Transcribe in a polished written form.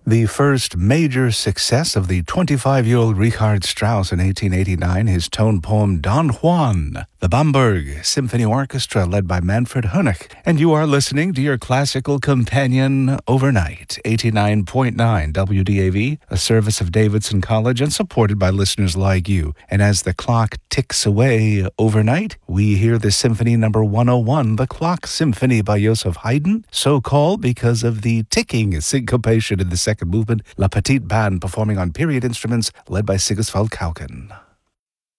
The first major success of the 25-year-old Richard Strauss in 1889, his tone poem Don Juan, the Bamberg Symphony Orchestra led by Manfred Honeck. And you are listening to your classical companion overnight, 89.9 WDAV, a service of Davidson College and supported by listeners like you. And as the clock ticks away overnight, we hear the Symphony number 101, the Clock Symphony by Joseph Haydn, so called because of the ticking syncopation in the second movement, La Petite Band performing on period instruments led by Sigiswald Kauken.